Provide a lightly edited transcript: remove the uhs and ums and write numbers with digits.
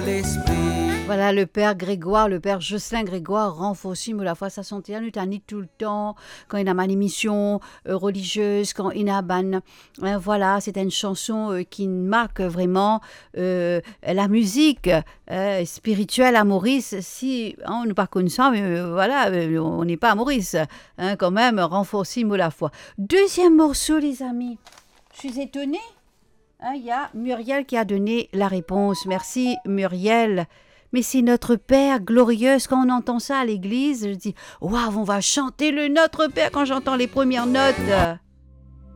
Voilà, le père Grégoire, le père Jocelyn Grégoire renforce la foi sa santé à nous tout le temps quand il a une émission religieuse, quand il a ban. Voilà, c'est une chanson qui marque vraiment la musique spirituelle à Maurice. Si on n'est pas connaissant, mais voilà, on n'est pas à Maurice. Quand même, renforce la foi. Deuxième morceau, les amis. Je suis étonnée. Il y a Muriel qui a donné la réponse. Merci Muriel. Mais c'est notre Père glorieuse. Quand on entend ça à l'église, je dis, waouh, on va chanter le Notre Père quand j'entends les premières notes.